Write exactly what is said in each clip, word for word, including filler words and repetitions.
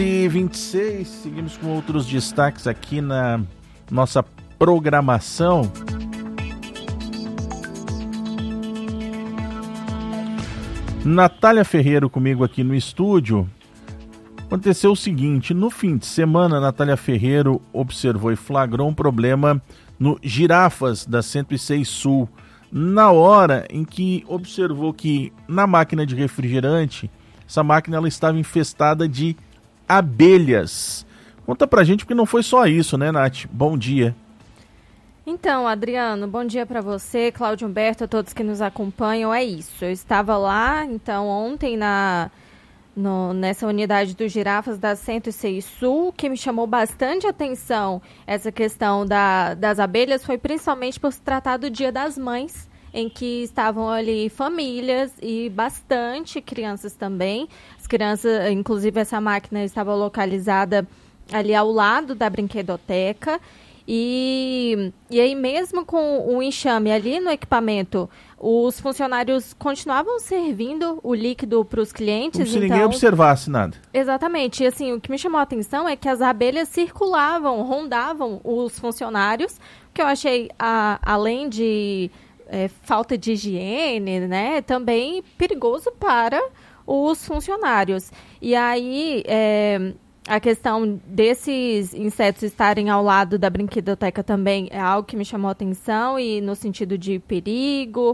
E vinte e seis, seguimos com outros destaques aqui na nossa programação. Natália Ferreira comigo aqui no estúdio. Aconteceu o seguinte: no fim de semana, Natália Ferreira observou e flagrou um problema no Girafas da cento e seis Sul, na hora em que observou que na máquina de refrigerante, essa máquina ela estava infestada de abelhas. Conta pra gente, porque não foi só isso, né, Nath? Bom dia. Então, Adriano, bom dia para você, Cláudio Humberto, a todos que nos acompanham. É isso, eu estava lá, então, ontem na, no, nessa unidade dos Girafas da cento e seis Sul, que me chamou bastante atenção essa questão da, das abelhas, foi principalmente por se tratar do Dia das Mães, em que estavam ali famílias e bastante crianças também. As crianças, inclusive essa máquina estava localizada ali ao lado da brinquedoteca. E, e aí mesmo com o enxame ali no equipamento, os funcionários continuavam servindo o líquido para os clientes. Como se então, ninguém observasse nada. Exatamente. E assim, o que me chamou a atenção é que as abelhas circulavam, rondavam os funcionários, que eu achei, a, além de... É, falta de higiene, né? Também perigoso para os funcionários. E aí, é, a questão desses insetos estarem ao lado da brinquedoteca também é algo que me chamou a atenção, e no sentido de perigo.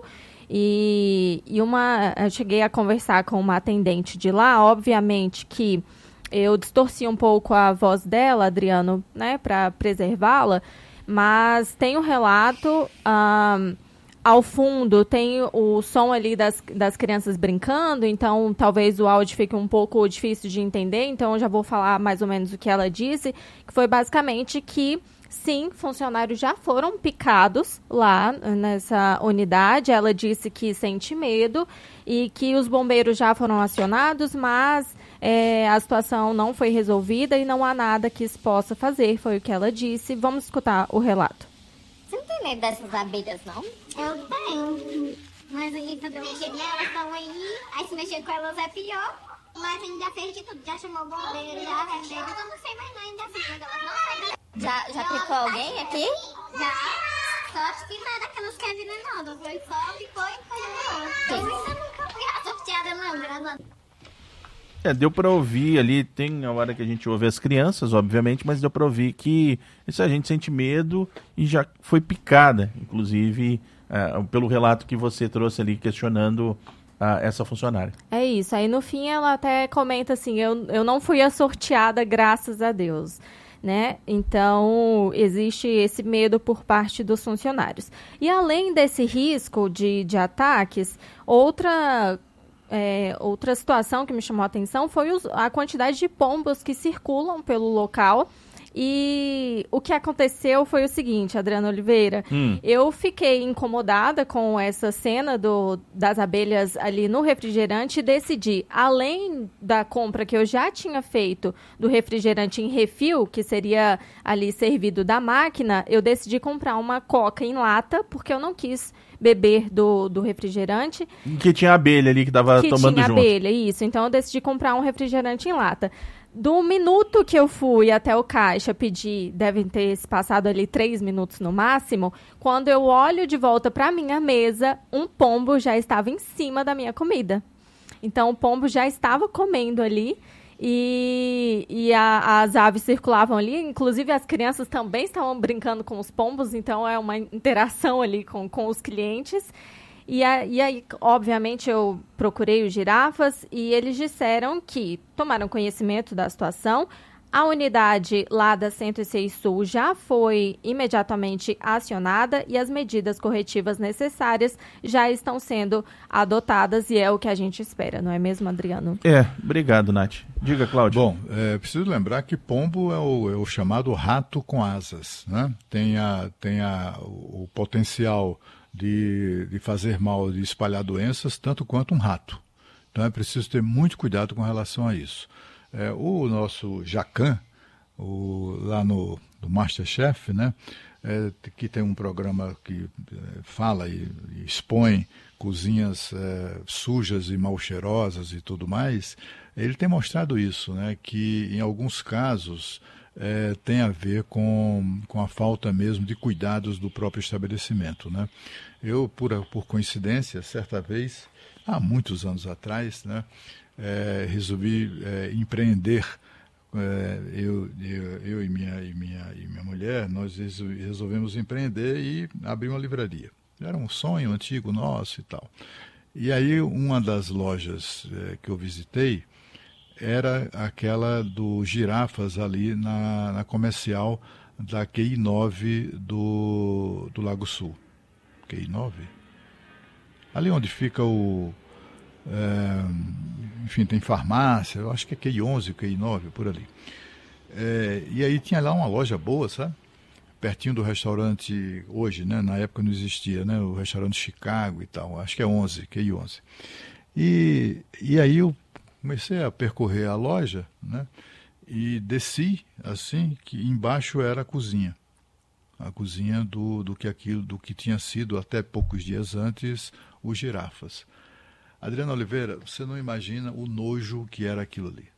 E, e uma, eu cheguei a conversar com uma atendente de lá, obviamente que eu distorci um pouco a voz dela, Adriano, né? Para preservá-la, mas tem um relato... Um, Ao fundo tem o som ali das, das crianças brincando, então talvez o áudio fique um pouco difícil de entender, então eu já vou falar mais ou menos o que ela disse, que foi basicamente que, sim, funcionários já foram picados lá nessa unidade. Ela disse que sente medo e que os bombeiros já foram acionados, mas é, a situação não foi resolvida e não há nada que se possa fazer, foi o que ela disse. Vamos escutar o relato. Você não tem medo dessas abelhas, não? Eu tenho. Mas a gente não mexer nelas, estão aí. Aí se mexer com elas é pior. Mas a gente já fez de tudo. Já chamou o bombeiro, já vendeu. Eu não sei mais não, ainda assim. Mas elas não saem. Já, já picou alguém aqui? Já. Só acho que não é daquelas que é venenosa. Foi só, picou e foi venenosa. Eu ainda nunca fui sorteada não, graças a Deus. É, deu para ouvir ali, tem a hora que a gente ouve as crianças, obviamente, mas deu para ouvir que essa gente sente medo e já foi picada, inclusive, uh, pelo relato que você trouxe ali, questionando uh, essa funcionária. É isso, aí no fim ela até comenta assim, eu, eu não fui a sorteada, graças a Deus, né? Então, existe esse medo por parte dos funcionários. E além desse risco de, de ataques, outra... É, outra situação que me chamou a atenção foi os, a quantidade de pombos que circulam pelo local. E o que aconteceu foi o seguinte, Adriano Oliveira, hum. eu fiquei incomodada com essa cena do, das abelhas ali no refrigerante e decidi, além da compra que eu já tinha feito do refrigerante em refil, que seria ali servido da máquina, eu decidi comprar uma coca em lata, porque eu não quis beber do, do refrigerante. Que tinha abelha ali que estava tomando tinha junto. tinha abelha, isso. Então eu decidi comprar um refrigerante em lata. Do minuto que eu fui até o caixa pedir, devem ter se passado ali três minutos no máximo, quando eu olho de volta para a minha mesa, um pombo já estava em cima da minha comida. Então o pombo já estava comendo ali e, e a, as aves circulavam ali, inclusive as crianças também estavam brincando com os pombos, então é uma interação ali com, com os clientes. E, a, e aí, obviamente, eu procurei os Girafas e eles disseram que tomaram conhecimento da situação. A unidade lá da cento e seis Sul já foi imediatamente acionada e as medidas corretivas necessárias já estão sendo adotadas e é o que a gente espera, não é mesmo, Adriano? É, obrigado, Nath. Diga, Cláudio. Bom, é, preciso lembrar que pombo é o, é o chamado rato com asas, né? Tem, a, tem a, o, o potencial de, de fazer mal, de espalhar doenças, tanto quanto um rato. Então é preciso ter muito cuidado com relação a isso. É, o nosso Jacan, o, lá no, no MasterChef, né? É, que tem um programa que é, fala e, e expõe cozinhas é, sujas e mal cheirosas e tudo mais. Ele tem mostrado isso, né? Que em alguns casos é, tem a ver com, com a falta mesmo de cuidados do próprio estabelecimento, né? Eu, por, por coincidência, certa vez, há muitos anos atrás, né? É, resolvi é, empreender. É, eu, eu, eu e, minha, e, minha, e minha mulher, nós resolvemos empreender e abrir uma livraria. Era um sonho antigo nosso e tal. E aí uma das lojas é, que eu visitei era aquela do Girafas ali na, na comercial da Q I nove do, do Lago Sul. Q I nove? Ali onde fica o... É, enfim, tem farmácia, eu acho que é Q I onze, Q I nove, por ali. É, e aí tinha lá uma loja boa, sabe? Pertinho do restaurante, hoje, né? Na época não existia, né? O restaurante Chicago e tal, acho que é onze, Q I onze. E, e aí eu comecei a percorrer a loja, né? E desci, assim, que embaixo era a cozinha. A cozinha do, do, que aquilo, do que tinha sido até poucos dias antes o Girafas. Adriano Oliveira, você não imagina o nojo que era aquilo ali.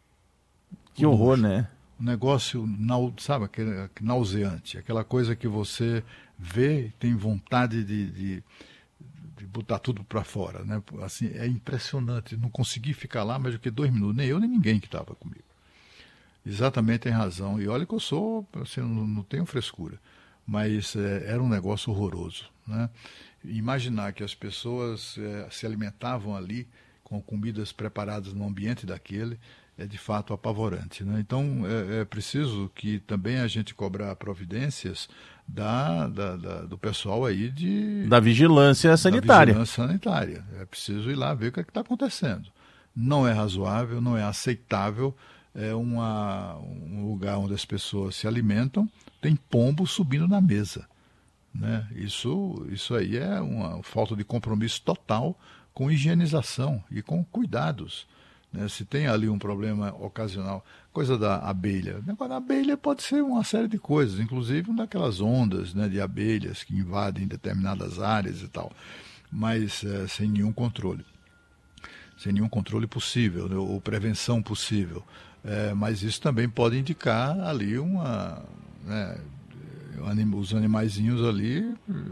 Que o horror, nojo. Né? Um negócio, sabe, aquele, nauseante. Aquela coisa que você vê e tem vontade de, de, de botar tudo para fora, né? Assim, é impressionante. Não consegui ficar lá mais do que dois minutos, nem eu nem ninguém que estava comigo. Exatamente, tem razão. E olha que eu sou, assim, não, não tenho frescura. Mas é, era um negócio horroroso, né? Imaginar que as pessoas é, se alimentavam ali com comidas preparadas no ambiente daquele é de fato apavorante, né? Então é, é preciso que também a gente cobrar providências da, da, da, do pessoal aí de... Da vigilância sanitária. Da vigilância sanitária. É preciso ir lá ver o que é que está acontecendo. Não é razoável, não é aceitável. É uma, um lugar onde as pessoas se alimentam, tem pombo subindo na mesa. Né? Isso, isso aí é uma falta de compromisso total com higienização e com cuidados. Né? Se tem ali um problema ocasional, coisa da abelha. A abelha pode ser uma série de coisas, inclusive daquelas ondas, né, de abelhas que invadem determinadas áreas e tal, mas é, sem nenhum controle. Sem nenhum controle possível, né, ou prevenção possível. É, mas isso também pode indicar ali uma... Né, os animaizinhos ali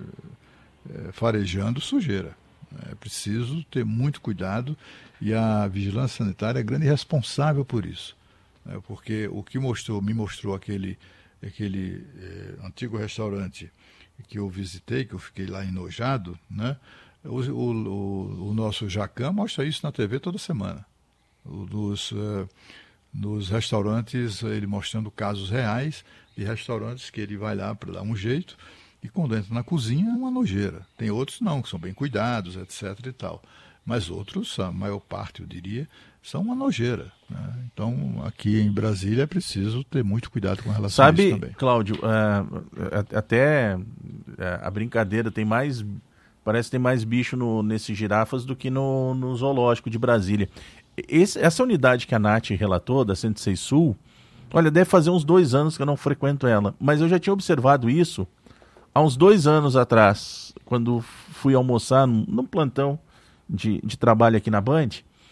é, farejando sujeira. É preciso ter muito cuidado e a vigilância sanitária é grande responsável por isso. Né? Porque o que mostrou, me mostrou aquele, aquele é, antigo restaurante que eu visitei, que eu fiquei lá enojado, né? o, o, o, o nosso Jacan mostra isso na T V toda semana. O dos... É, nos restaurantes, ele mostrando casos reais de restaurantes que ele vai lá para dar um jeito e quando entra na cozinha é uma nojeira. Tem outros não, que são bem cuidados, etc e tal. Mas outros, a maior parte, eu diria, são uma nojeira. Né? Então, aqui em Brasília é preciso ter muito cuidado com relação Sabe, a isso também. Cláudio, uh, até uh, a brincadeira tem mais... Parece que tem mais bicho no, nesses girafas do que no, no zoológico de Brasília. Esse, essa unidade que a Nath relatou, da cento e seis Sul, olha, deve fazer uns dois anos que eu não frequento ela, mas eu já tinha observado isso há uns dois anos atrás, quando fui almoçar num, num plantão de, de trabalho aqui na Band,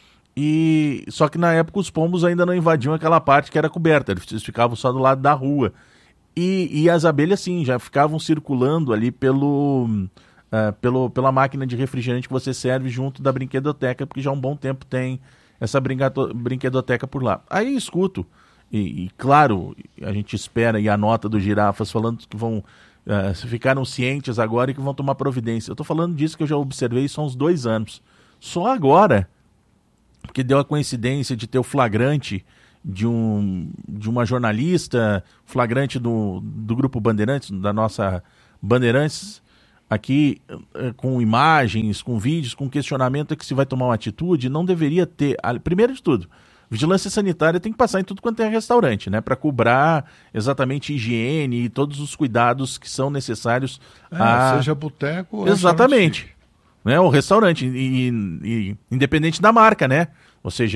e só que na época os pombos ainda não invadiam aquela parte que era coberta, eles ficavam só do lado da rua. E, e as abelhas, sim, já ficavam circulando ali pelo... Uh, pelo, pela máquina de refrigerante que você serve junto da brinquedoteca, porque já há um bom tempo tem essa brinquedoteca por lá. Aí escuto, e, e claro, a gente espera e a nota dos girafas falando que vão uh, ficaram cientes agora e que vão tomar providência. Eu estou falando disso que eu já observei isso há uns dois anos. Só agora, porque deu a coincidência de ter o flagrante de, um, de uma jornalista, flagrante do, do Grupo Bandeirantes, da nossa Bandeirantes, aqui com imagens, com vídeos, com questionamento que se vai tomar uma atitude, não deveria ter... Primeiro de tudo, vigilância sanitária tem que passar em tudo quanto é restaurante, né? Para cobrar exatamente higiene e todos os cuidados que são necessários. É, a... Seja boteco ou exatamente. Né? O restaurante, e, e, independente da marca, né? Ou seja,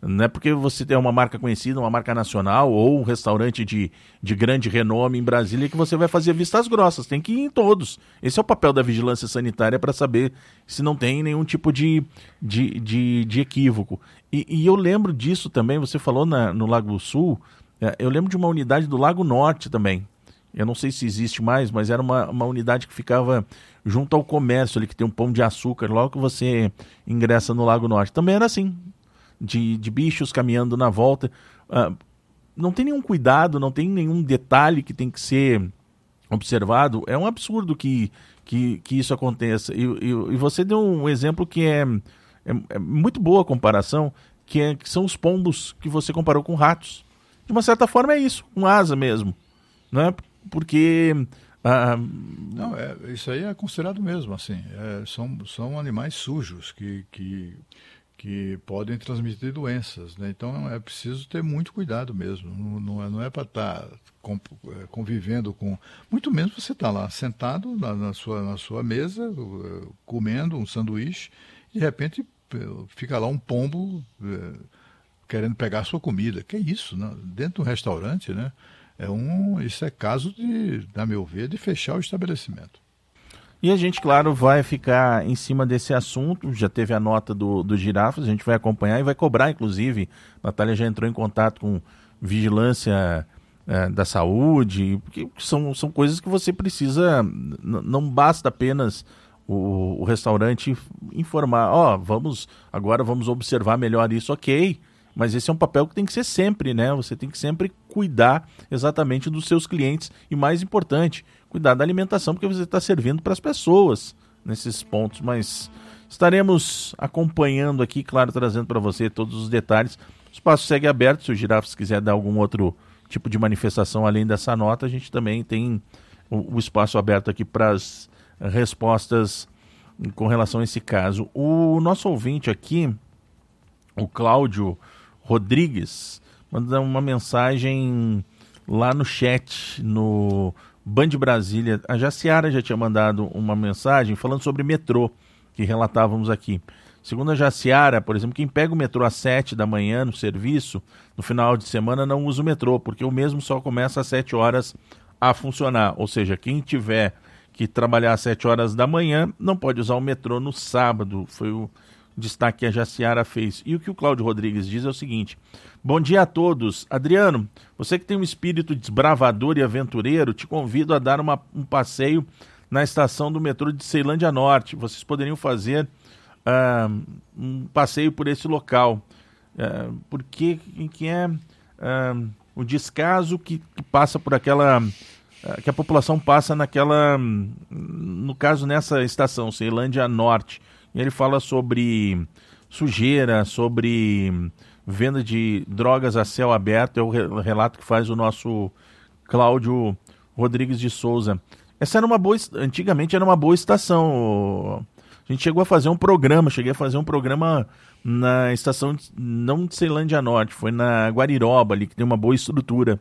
Não é porque você tem uma marca conhecida, uma marca nacional ou um restaurante de, de grande renome em Brasília que você vai fazer vistas grossas. Tem que ir em todos. Esse é o papel da vigilância sanitária para saber se não tem nenhum tipo de, de, de, de equívoco. E, e eu lembro disso também, você falou na, no Lago Sul, é, eu lembro de uma unidade do Lago Norte também. Eu não sei se existe mais, mas era uma, uma unidade que ficava junto ao comércio ali, que tem um pão de açúcar, logo que você ingressa no Lago Norte. Também era assim. De, de bichos caminhando na volta. Uh, não tem nenhum cuidado, não tem nenhum detalhe que tem que ser observado. É um absurdo que, que, que isso aconteça. E, e, e você deu um exemplo que é, é, é muito boa a comparação, que, é, que são os pombos que você comparou com ratos. De uma certa forma é isso, um asa mesmo. Né? Porque... Uh, não, é, isso aí é considerado mesmo, assim. É, são, são animais sujos que... que... que podem transmitir doenças, né? Então é preciso ter muito cuidado mesmo, não, não é, não é para estar convivendo com... Muito menos você está lá sentado na, na, sua, na sua mesa, comendo um sanduíche, e de repente fica lá um pombo é, querendo pegar a sua comida. Que é isso, né? Dentro de um restaurante, né? É um, isso é caso de, a meu ver, de fechar o estabelecimento. E a gente, claro, vai ficar em cima desse assunto, já teve a nota do, do Girafas, a gente vai acompanhar e vai cobrar, inclusive, a Natália já entrou em contato com vigilância é, da saúde, porque são, são coisas que você precisa, n- não basta apenas o, o restaurante informar, ó, oh, vamos, agora vamos observar melhor isso, ok, mas esse é um papel que tem que ser sempre, né? Você tem que sempre cuidar exatamente dos seus clientes e, mais importante, cuidar da alimentação, porque você está servindo para as pessoas nesses pontos. Mas estaremos acompanhando aqui, claro, trazendo para você todos os detalhes. O espaço segue aberto, se o Girafas quiser dar algum outro tipo de manifestação além dessa nota, a gente também tem o, o espaço aberto aqui para as respostas com relação a esse caso. O nosso ouvinte aqui, o Cláudio Rodrigues, manda uma mensagem lá no chat, no Band Brasília. A Jaciara já tinha mandado uma mensagem falando sobre metrô, que relatávamos aqui. Segundo a Jaciara, por exemplo, quem pega o metrô às sete da manhã no serviço, no final de semana não usa o metrô, porque o mesmo só começa às sete horas a funcionar. Ou seja, quem tiver que trabalhar às sete horas da manhã não pode usar o metrô no sábado. Foi o destaque que a Jaciara fez. E o que o Cláudio Rodrigues diz é o seguinte: bom dia a todos. Adriano, você que tem um espírito desbravador e aventureiro, te convido a dar uma, um passeio na estação do metrô de Ceilândia Norte. Vocês poderiam fazer uh, um passeio por esse local. Uh, porque que é uh, o descaso que, que passa por aquela... Uh, que a população passa naquela... No caso, nessa estação, Ceilândia Norte. E ele fala sobre sujeira, sobre venda de drogas a céu aberto. É o relato que faz o nosso Cláudio Rodrigues de Souza. Essa era uma boa... Antigamente era uma boa estação. A gente chegou a fazer um programa, cheguei a fazer um programa na estação, de, não de Ceilândia Norte, foi na Guariroba ali, que tem uma boa estrutura.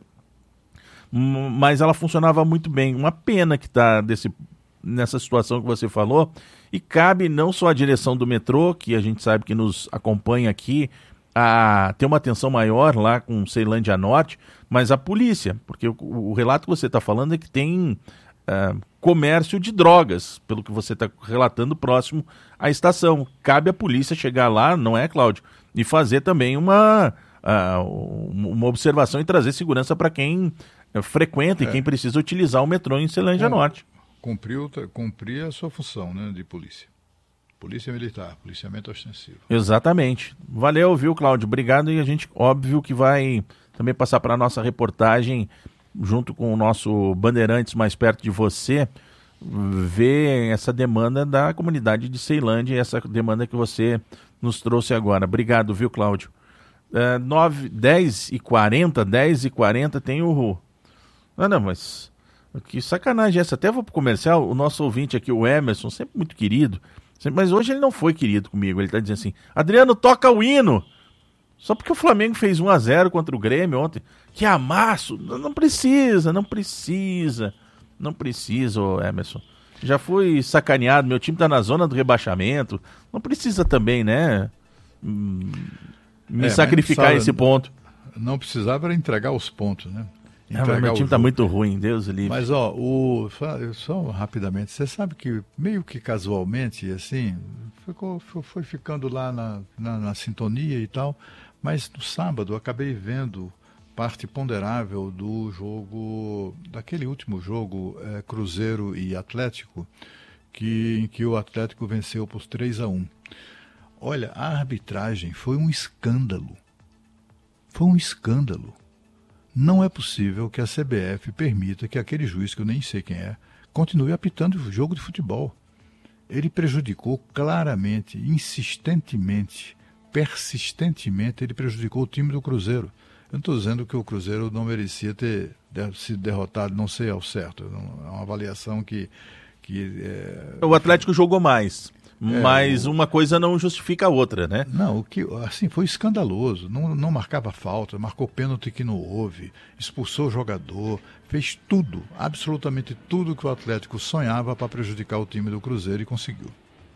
Mas ela funcionava muito bem. Uma pena que está desse... nessa situação que você falou, e cabe não só a direção do metrô, que a gente sabe que nos acompanha aqui, a ter uma atenção maior lá com Ceilândia Norte, mas a polícia, porque o, o relato que você está falando é que tem uh, comércio de drogas, pelo que você está relatando, próximo à estação. Cabe à polícia chegar lá, não é, Cláudio, e fazer também uma, uh, uma observação e trazer segurança para quem uh, frequenta é. e quem precisa utilizar o metrô em Ceilândia é. Norte. Cumpriu, cumprir a sua função, né, de polícia. Polícia militar, policiamento ostensivo. Exatamente. Valeu, viu, Cláudio? Obrigado, e a gente, óbvio, que vai também passar para a nossa reportagem, junto com o nosso Bandeirantes mais perto de você, ver essa demanda da comunidade de Ceilândia, essa demanda que você nos trouxe agora. Obrigado, viu, Cláudio? É, nove, dez e quarenta, dez e quarenta tem o... Ah, não, mas... Que sacanagem essa. Até vou pro comercial, o nosso ouvinte aqui, o Emerson, sempre muito querido, sempre, mas hoje ele não foi querido comigo. Ele tá dizendo assim: Adriano, toca o hino. Só porque o Flamengo fez um a zero contra o Grêmio ontem. Que amasso. Não precisa, não precisa. Não precisa, ô Emerson. Já fui sacaneado, meu time tá na zona do rebaixamento. Não precisa também, né? Hum, me é, sacrificar esse ponto. Não precisava era entregar os pontos, né? É, mas meu time está muito ruim, Deus livre. Mas, ó, o, só, só rapidamente, você sabe que meio que casualmente, assim, ficou, foi ficando lá na, na, na sintonia e tal, mas no sábado eu acabei vendo parte ponderável do jogo, daquele último jogo, é, Cruzeiro e Atlético, que, em que o Atlético venceu por três a um. Olha, a arbitragem foi um escândalo. Foi um escândalo. Não é possível que a C B F permita que aquele juiz, que eu nem sei quem é, continue apitando o jogo de futebol. Ele prejudicou claramente, insistentemente, persistentemente, ele prejudicou o time do Cruzeiro. Eu não estou dizendo que o Cruzeiro não merecia ter sido derrotado, não sei ao certo. É uma avaliação que... que é... O Atlético jogou mais. Mas é, o... uma coisa não justifica a outra, né? Não, o que assim foi escandaloso. Não, não marcava falta, marcou pênalti que não houve, expulsou o jogador, fez tudo, absolutamente tudo que o Atlético sonhava para prejudicar o time do Cruzeiro e conseguiu.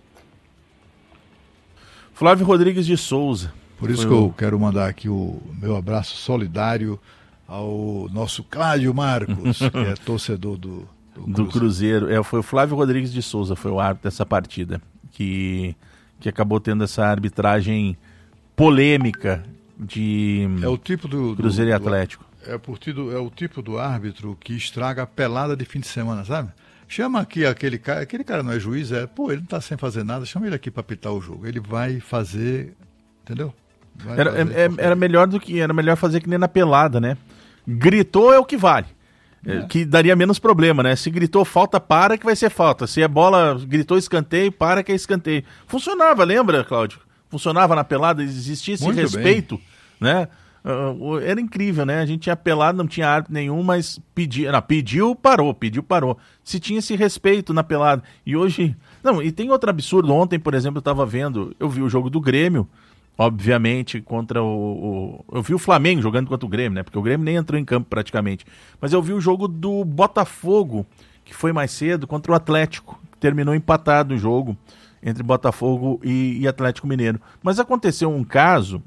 Flávio Rodrigues de Souza. Por isso foi que o... eu quero mandar aqui o meu abraço solidário ao nosso Cláudio Marcos, que é torcedor do, do Cruzeiro. Do Cruzeiro. É, foi o Flávio Rodrigues de Souza, foi o árbitro dessa partida. Que, que acabou tendo essa arbitragem polêmica de é o tipo do, Cruzeiro do, e Atlético. Do, é, por tido, é o tipo do árbitro que estraga a pelada de fim de semana, sabe? Chama aqui aquele cara, aquele cara não é juiz, é, pô, ele não tá sem fazer nada, chama ele aqui para apitar o jogo. Ele vai fazer, entendeu? Vai era, fazer é, era melhor do que, era melhor fazer que nem na pelada, né? Gritou é o que vale. É. Que daria menos problema, né? Se gritou falta, para que vai ser falta. Se a bola gritou escanteio, para que é escanteio. Funcionava, lembra, Cláudio? Funcionava na pelada, existia esse Muito respeito, bem. né? Uh, era incrível, né? A gente tinha pelado, não tinha árbitro nenhum, mas pedi, não, pediu, parou, pediu, parou. Se tinha esse respeito na pelada. E hoje... Não, e tem outro absurdo. Ontem, por exemplo, eu estava vendo, eu vi o jogo do Grêmio, obviamente, contra o, o... Eu vi o Flamengo jogando contra o Grêmio, né? Porque o Grêmio nem entrou em campo praticamente. Mas eu vi o jogo do Botafogo, que foi mais cedo, contra o Atlético. Terminou empatado o jogo entre Botafogo e, e Atlético Mineiro. Mas aconteceu um caso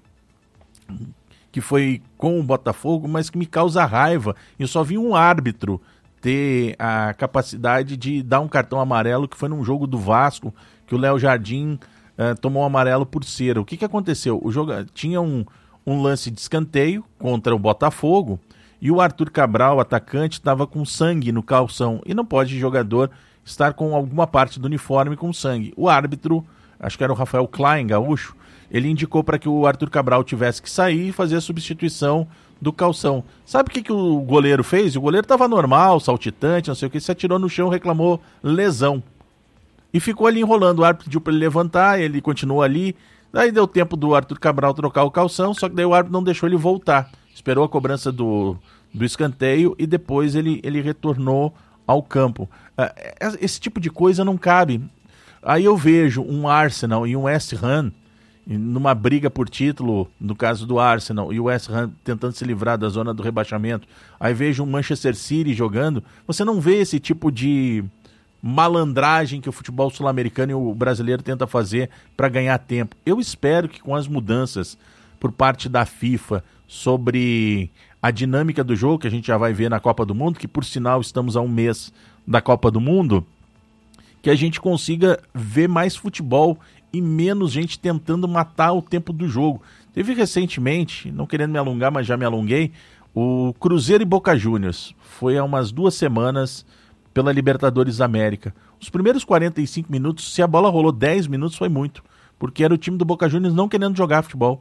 que foi com o Botafogo, mas que me causa raiva. Eu só vi um árbitro ter a capacidade de dar um cartão amarelo, que foi num jogo do Vasco, que o Léo Jardim... Uh, tomou um amarelo por cera. O que, que aconteceu? O jogo tinha um, um lance de escanteio contra o Botafogo e o Arthur Cabral, o atacante, estava com sangue no calção. E não pode jogador estar com alguma parte do uniforme com sangue. O árbitro, acho que era o Rafael Klein, gaúcho, ele indicou para que o Arthur Cabral tivesse que sair e fazer a substituição do calção. Sabe o que, que o goleiro fez? O goleiro estava normal, saltitante, não sei o que, se atirou no chão, reclamou lesão. E ficou ali enrolando, o árbitro pediu para ele levantar, ele continuou ali, daí deu tempo do Arthur Cabral trocar o calção, só que daí o árbitro não deixou ele voltar, esperou a cobrança do, do escanteio e depois ele, ele retornou ao campo. Uh, esse tipo de coisa não cabe. Aí eu vejo um Arsenal e um West Ham numa briga por título, no caso do Arsenal, e o West Ham tentando se livrar da zona do rebaixamento. Aí vejo um Manchester City jogando, você não vê esse tipo de malandragem que o futebol sul-americano e o brasileiro tenta fazer para ganhar tempo. Eu espero que com as mudanças por parte da FIFA sobre a dinâmica do jogo, que a gente já vai ver na Copa do Mundo, que por sinal estamos a um mês da Copa do Mundo, que a gente consiga ver mais futebol e menos gente tentando matar o tempo do jogo. Teve recentemente, não querendo me alongar, mas já me alonguei, o Cruzeiro e Boca Juniors. Foi há umas duas semanas pela Libertadores da América. Os primeiros quarenta e cinco minutos, se a bola rolou dez minutos, foi muito, porque era o time do Boca Juniors não querendo jogar futebol.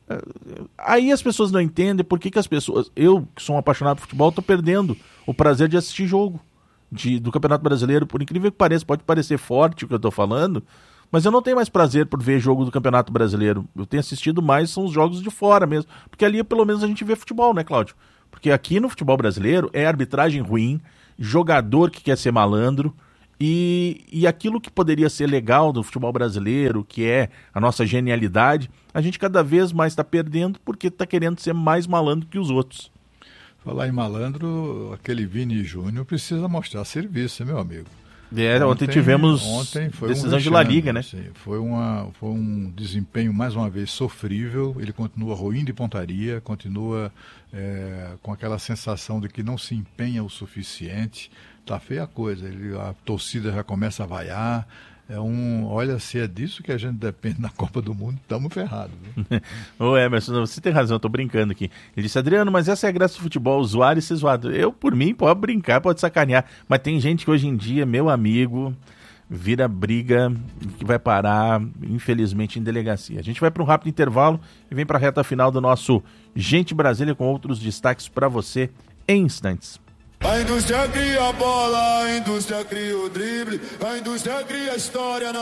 Aí as pessoas não entendem por que, que as pessoas... Eu, que sou um apaixonado por futebol, estou perdendo o prazer de assistir jogo de, do Campeonato Brasileiro. Por incrível que pareça, pode parecer forte o que eu estou falando, mas eu não tenho mais prazer por ver jogo do Campeonato Brasileiro. Eu tenho assistido mais, são os jogos de fora mesmo, porque ali pelo menos a gente vê futebol, né, Cláudio? Porque aqui no futebol brasileiro é arbitragem ruim, jogador que quer ser malandro, e, e aquilo que poderia ser legal do futebol brasileiro, que é a nossa genialidade, a gente cada vez mais está perdendo porque está querendo ser mais malandro que os outros. Falar em malandro, aquele Vini Júnior precisa mostrar serviço, meu amigo. É, ontem, ontem tivemos ontem foi decisão um de La Liga, né? Assim, foi, uma, foi um desempenho, mais uma vez, sofrível. Ele continua ruim de pontaria, continua é, com aquela sensação de que não se empenha o suficiente. Tá feia a coisa, ele, a torcida já começa a vaiar. É um, olha, se é disso que a gente depende na Copa do Mundo, estamos ferrados. Ô Emerson, você tem razão, eu tô brincando aqui. Ele disse, Adriano, mas essa é a graça do futebol, zoar e ser zoado. Eu, por mim, pode brincar, pode sacanear, mas tem gente que hoje em dia, meu amigo, vira briga que vai parar, infelizmente, em delegacia. A gente vai para um rápido intervalo e vem para a reta final do nosso Gente Brasília com outros destaques para você em instantes. A indústria cria a bola, a indústria cria o drible, a indústria cria a história.